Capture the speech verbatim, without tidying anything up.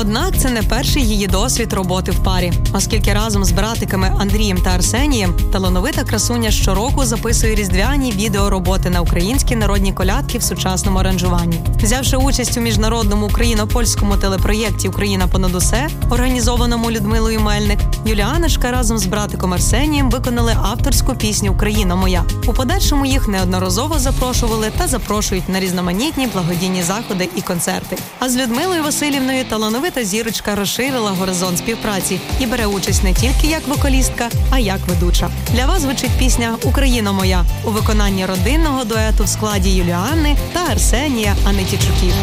Однак це не перший її досвід роботи в парі, оскільки разом з братиками Андрієм та Арсенієм талановита красуня щороку записує різдвяні відеороботи на українські народні колядки в сучасному аранжуванні. Взявши участь у міжнародному україно-польському телепроєкті «Україна понад усе», організованому Людмилою Мельник, Юліаночка разом з братиком Арсенієм виконали авторську пісню «Україно моя». У подальшому їх неодноразово запрошували та запрошують на різноманітні благодійні заходи і концерти. А з Людмилою Василівною талановита зірочка розширила горизонт співпраці і бере участь не тільки як вокалістка, а як ведуча. Для вас звучить пісня «Україно моя» у виконанні родинного дуету в складі Юліани та Арсенія Анетічуків.